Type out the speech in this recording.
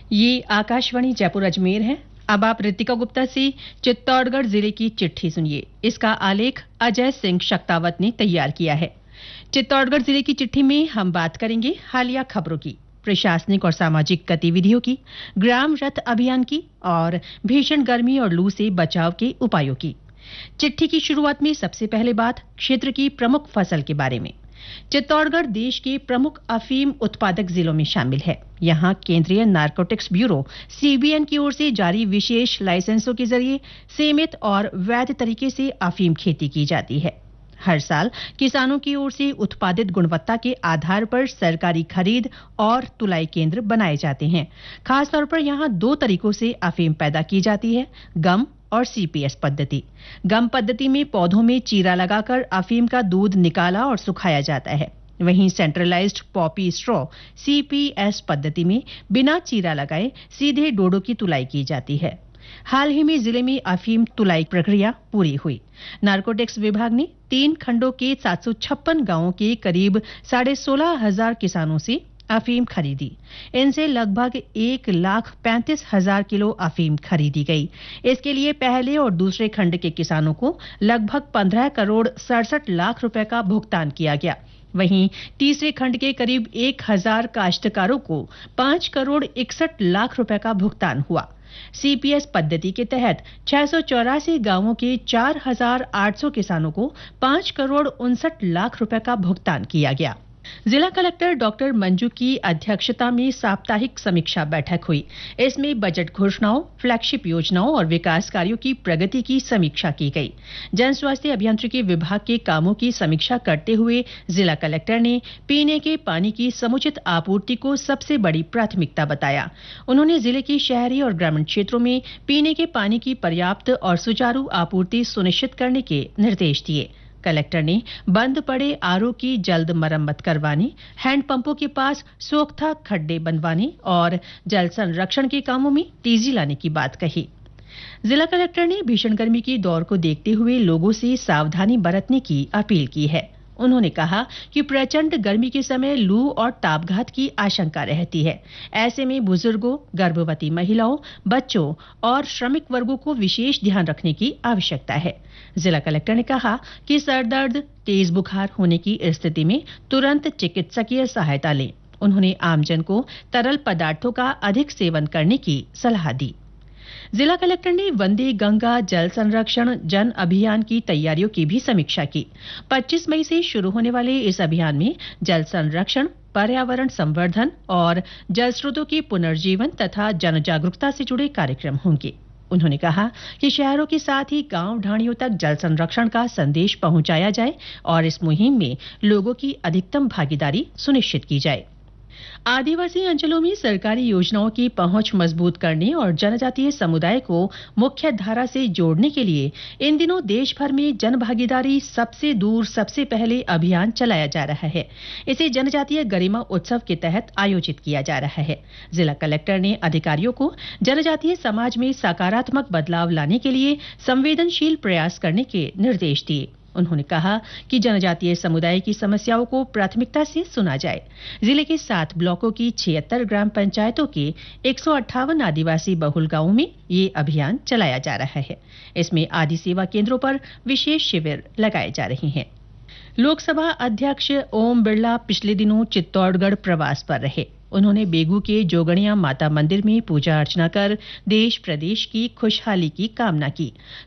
ये आकाशवाणी जयपुर अजमेर है। अब आप रितिका गुप्ता से चित्तौड़गढ़ जिले की चिट्ठी सुनिए। इसका आलेख अजय सिंह शक्तावत ने तैयार किया है। चित्तौड़गढ़ जिले की चिट्ठी में हम बात करेंगे हालिया खबरों की, प्रशासनिक और सामाजिक गतिविधियों की, ग्राम रथ अभियान की और भीषण गर्मी और लू से बचाव के उपायों की। चिट्ठी की शुरुआत में सबसे पहले बात क्षेत्र की प्रमुख फसल के बारे में। चित्तौड़गढ़ देश के प्रमुख अफीम उत्पादक जिलों में शामिल है। यहाँ केंद्रीय नारकोटिक्स ब्यूरो सीबीएन की ओर से जारी विशेष लाइसेंसों के जरिए सीमित और वैध तरीके से अफीम खेती की जाती है। हर साल किसानों की ओर से उत्पादित गुणवत्ता के आधार पर सरकारी खरीद और तुलाई केंद्र बनाए जाते हैं। खासतौर पर यहाँ 2 तरीकों से अफीम पैदा की जाती है, गम और सीपीएस पद्धति। गम पद्धति में पौधों में चीरा लगाकर अफीम का दूध निकाला और सुखाया जाता है। वहीं सेंट्रलाइज्ड पॉपी स्ट्रॉ सीपीएस पद्धति में बिना चीरा लगाए सीधे डोडो की तुलाई की जाती है। हाल ही में जिले में अफीम तुलाई प्रक्रिया पूरी हुई। नारकोटिक्स विभाग ने 3 खंडों के 756 गांवों के करीब 16,500 किसानों से अफीम खरीदी। इनसे लगभग 1,35,000 किलो अफीम खरीदी गई। इसके लिए पहले और दूसरे खंड के किसानों को लगभग 15 करोड़ 67 लाख रुपए का भुगतान किया गया। वहीं तीसरे खंड के करीब 1,000 काश्तकारों को 5 करोड़ 61 लाख रुपए का भुगतान हुआ। सीपीएस पद्धति के तहत 684 गांवों के 4,800 किसानों को 5 करोड़ 59 लाख रुपए का भुगतान किया गया। जिला कलेक्टर डॉक्टर मंजू की अध्यक्षता में साप्ताहिक समीक्षा बैठक हुई। इसमें बजट घोषणाओं, फ्लैगशिप योजनाओं और विकास कार्यों की प्रगति की समीक्षा की गई। जन स्वास्थ्य अभियांत्रिकी विभाग के कामों की समीक्षा करते हुए जिला कलेक्टर ने पीने के पानी की समुचित आपूर्ति को सबसे बड़ी प्राथमिकता बताया। उन्होंने जिले के शहरी और ग्रामीण क्षेत्रों में पीने के पानी की पर्याप्त और सुचारू आपूर्ति सुनिश्चित करने के निर्देश दिए। कलेक्टर ने बंद पड़े आरओ की जल्द मरम्मत करवाने, हैंडपंपों के पास सोख्ता खड्डे बनवाने और जल संरक्षण के कामों में तेजी लाने की बात कही। जिला कलेक्टर ने भीषण गर्मी के दौर को देखते हुए लोगों से सावधानी बरतने की अपील की है। उन्होंने कहा कि प्रचंड गर्मी के समय लू और तापघात की आशंका रहती है। ऐसे में बुजुर्गों, गर्भवती महिलाओं, बच्चों और श्रमिक वर्गों को विशेष ध्यान रखने की आवश्यकता है। जिला कलेक्टर ने कहा कि सरदर्द, तेज बुखार होने की स्थिति में तुरंत चिकित्सकीय सहायता लें। उन्होंने आमजन को तरल पदार्थों का अधिक सेवन करने की सलाह दी। जिला कलेक्टर ने वंदे गंगा जल संरक्षण जन अभियान की तैयारियों की भी समीक्षा की। 25 मई से शुरू होने वाले इस अभियान में जल संरक्षण, पर्यावरण संवर्धन और जल स्रोतों के पुनर्जीवन तथा जन जागरूकता से जुड़े कार्यक्रम होंगे। उन्होंने कहा कि शहरों के साथ ही गांव ढाणियों तक जल संरक्षण का संदेश पहुंचाया जाए और इस मुहिम में लोगों की अधिकतम भागीदारी सुनिश्चित की जाए। आदिवासी अंचलों में सरकारी योजनाओं की पहुंच मजबूत करने और जनजातीय समुदाय को मुख्य धारा से जोड़ने के लिए इन दिनों देश भर में जन भागीदारी सबसे दूर सबसे पहले अभियान चलाया जा रहा है। इसे जनजातीय गरिमा उत्सव के तहत आयोजित किया जा रहा है। जिला कलेक्टर ने अधिकारियों को जनजातीय समाज में सकारात्मक बदलाव लाने के लिए संवेदनशील प्रयास करने के निर्देश दिए। उन्होंने कहा कि जनजातीय समुदाय की समस्याओं को प्राथमिकता से सुना जाए। जिले के 7 ब्लॉकों की 76 ग्राम पंचायतों के 158 आदिवासी बहुल गांवों में ये अभियान चलाया जा रहा है। इसमें आदि सेवा केंद्रों पर विशेष शिविर लगाए जा रहे हैं। लोकसभा अध्यक्ष ओम बिरला पिछले दिनों चित्तौड़गढ़ प्रवास पर रहे। उन्होंने बेगू के जोगणिया माता मंदिर में पूजा अर्चना कर देश प्रदेश की खुशहाली की कामना की।